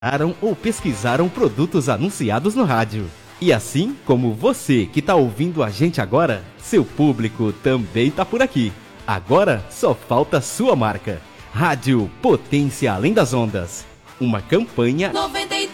ou pesquisaram produtos anunciados no rádio. E assim como você que está ouvindo a gente agora, seu público também está por aqui. Agora só falta sua marca. Rádio Potência Além das Ondas. Uma campanha